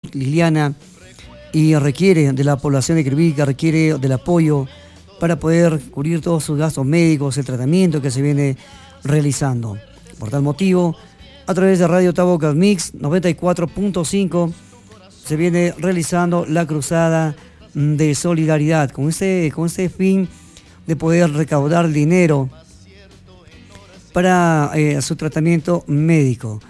Liliana, y requiere de la población de Quiriguilca, requiere del apoyo para poder cubrir todos sus gastos médicos, el tratamiento que se viene realizando. Por tal motivo, a través de Radio Tabocas Mix 94.5 se viene realizando la cruzada de solidaridad con este fin de poder recaudar dinero para su tratamiento médico.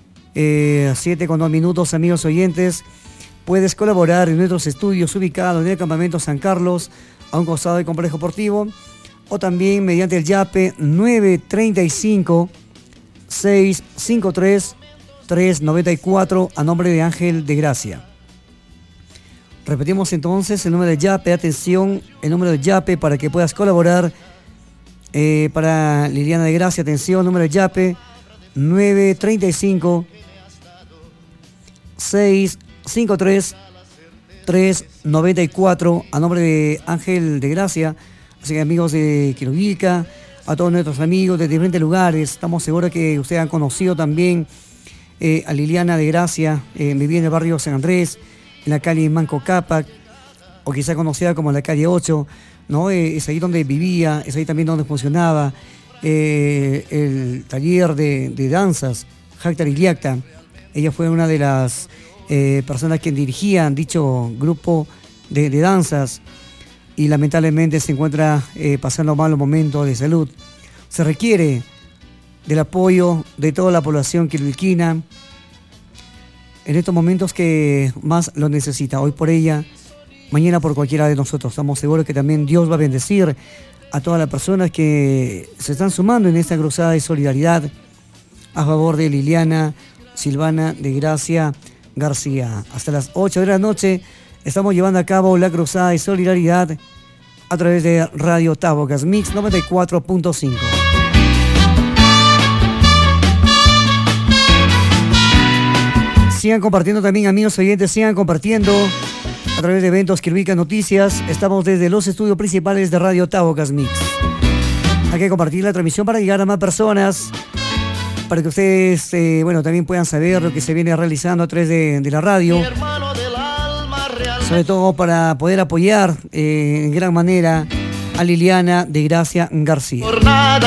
7:02, amigos oyentes. Puedes colaborar en nuestros estudios ubicados en el campamento San Carlos, a un costado del complejo deportivo, o también mediante el YAPE 935-653-394 a nombre de Ángel de Gracia. Repetimos entonces el número de YAPE, atención, el número de YAPE para que puedas colaborar para Liliana de Gracia, atención, número de YAPE 935-653-394 a nombre de Ángel de Gracia. Así que amigos de Quiriguilca, a todos nuestros amigos de diferentes lugares, estamos seguros que ustedes han conocido también a Liliana de Gracia, vivía en el barrio San Andrés, en la calle Manco Cápac, o quizá conocida como la calle 8, ¿no? Es ahí donde vivía, es ahí también donde funcionaba el taller de danzas, Jactar y Liacta. Ella fue una de las personas que dirigían dicho grupo de danzas y lamentablemente se encuentra pasando malos momentos de salud. Se requiere del apoyo de toda la población quiriguilquina en estos momentos que más lo necesita. Hoy por ella, mañana por cualquiera de nosotros. Estamos seguros que también Dios va a bendecir a todas las personas que se están sumando en esta cruzada de solidaridad a favor de Liliana Silvana de Gracia García. Hasta las 8 de la noche estamos llevando a cabo la cruzada de solidaridad a través de Radio Tabocas Mix 94.5. Sigan compartiendo también, amigos oyentes, sigan compartiendo a través de eventos Quiriguilca Noticias. Estamos desde los estudios principales de Radio Tabocas Mix. Hay que compartir la transmisión para llegar a más personas, para que ustedes también puedan saber lo que se viene realizando a través de la radio, sobre todo para poder apoyar en gran manera a Liliana de Gracia García.